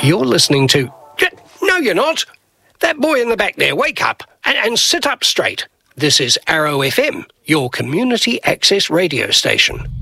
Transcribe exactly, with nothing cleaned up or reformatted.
You're listening to... No, you're not. That boy in the back there, wake up and, and sit up straight. This is Arrow F M, your community access radio station.